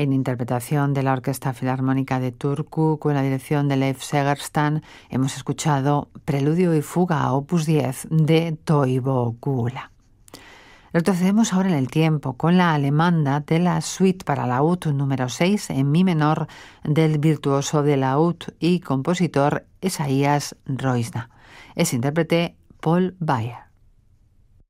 En interpretación de la Orquesta Filarmónica de Turku, con la dirección de Leif Segerstam, hemos escuchado Preludio y Fuga Opus 10 de Toivo Kuula. Retrocedemos ahora en el tiempo con la alemanda de la suite para laúd número 6 en mi menor del virtuoso de laúd y compositor Esaias Roisna. Es intérprete Paul Bayer.